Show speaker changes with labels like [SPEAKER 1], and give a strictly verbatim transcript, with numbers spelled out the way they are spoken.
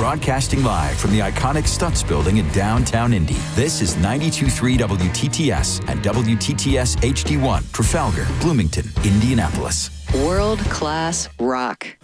[SPEAKER 1] broadcasting live from the iconic Stutz Building in downtown Indy. This is ninety-two point three W T T S and W T T S H D one, Trafalgar, Bloomington, Indianapolis.
[SPEAKER 2] World-class rock.